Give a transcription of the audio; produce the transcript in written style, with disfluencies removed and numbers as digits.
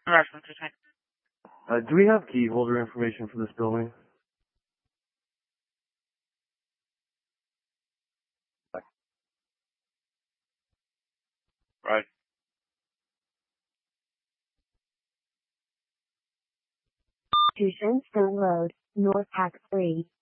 Do we have key holder information for this building? Right. To Shenstone Road, North Hack 3.